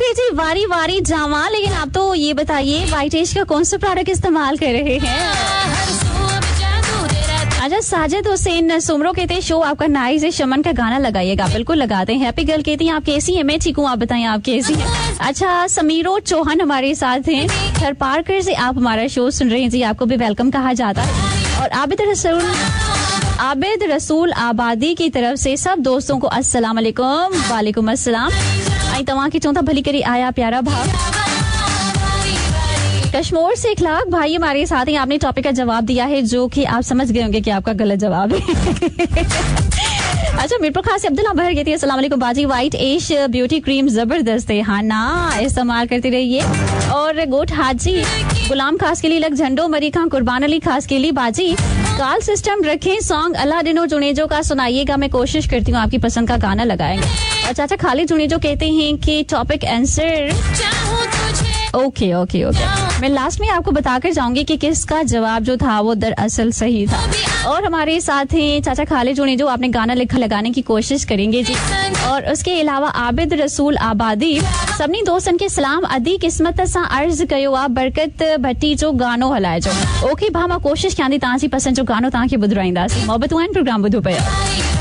Okay जी, वारी वारी जावा। लेकिन आप तो ये बताइए वाइट एज का कौन सा प्रोडक्ट इस्तेमाल कर रहे हैं? अच्छा, साजिद हुसैन सुमरो कहते हैं शो आपका नाइस है, शमन का गाना लगाइएगा। बिल्कुल लगाते हैं। हैप्पी गर्ल कहती हैं आप कैसी हैं? मैं ठीक हूँ, आप बताएं आप कैसी हैं? अच्छा, समीरो चौहान हमारे साथ हैं थर पार्कर से, आप हमारा शो सुन रहे हैं जी, आपको भी वेलकम कहा जाता है। और आबिद रसूल आबादी की तरफ से सब दोस्तों को अस्सलाम वालेकुम। वालेकुम अस्सलाम। आई तवा की चौथा भली करी आया प्यारा भाव। कश्मीर से इखलाक भाई हमारे साथ हैं, आपने टॉपिक का जवाब दिया है जो कि आप समझ गए होंगे कि आपका गलत जवाब है। अच्छा, मीरपुर खास से अब्दुल्ला बहर कहती है अस्सलाम वालेकुम बाजी, वाइट एश ब्यूटी क्रीम जबरदस्त है, हाँ ना, इस्तेमाल करते रहिए। और गोट हाजी गुलाम खास के लिए लग झंडो मरी खां कुर्बान अली खास के लिए बाजी काल सिस्टम रखें, सॉन्ग अल्लाह दिनो जुनेजो का सुनाइएगा, मैं कोशिश करती हूँ आपकी पसंद का गाना लगाएंगे। और चाचा खालिद जुनेजो कहते हैं कि topic answer okay okay okay, मैं लास्ट में आपको बताकर जाऊंगी कि किसका जवाब जो था वो दरअसल सही था। और हमारे साथ हैं चाचा खालिद जुने जो आपने गाना लिखा लगाने की कोशिश करेंगे जी। और उसके अलावा आबिद रसूल आबादी सबनी दोस्तन के सलाम अदी किस्मत सा अर्ज कयो आप बरकत भट्टी जो गानो हलाए जो। ओके भामा कोशिश क्या दी तांसी पसंद जो गानो तांकी बुधराइंदासी मोहब्बत प्रोग्राम बुधो पे।